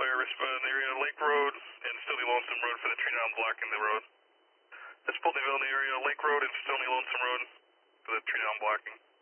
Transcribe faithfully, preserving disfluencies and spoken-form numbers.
fire respond area Lake Road and Stony Lonesome Road for the tree down blocking the road. That's Pulteneyville in the area Lake Road and Stony Lonesome Road for the tree down blocking.